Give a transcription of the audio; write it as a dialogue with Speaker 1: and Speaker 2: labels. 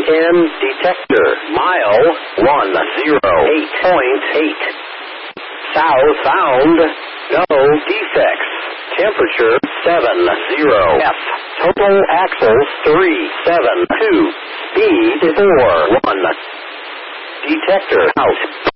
Speaker 1: PM detector. Mile 108.8. South found. No defects. Temperature 70 F. Total axles 372. Speed 41. Detector out.